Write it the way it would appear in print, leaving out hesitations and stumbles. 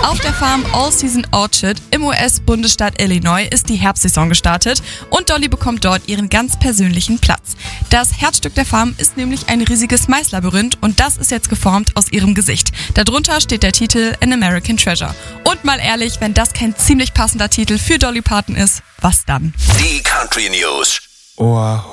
Auf der Farm All Season Orchard im US-Bundesstaat Illinois ist die Herbstsaison gestartet und Dolly bekommt dort ihren ganz persönlichen Platz. Das Herzstück der Farm ist nämlich ein riesiges Maislabyrinth und das ist jetzt geformt aus ihrem Gesicht. Darunter steht der Titel An American Treasure. Und mal ehrlich, wenn das kein ziemlich passender Titel für Dolly Parton ist, was dann? Die Country News.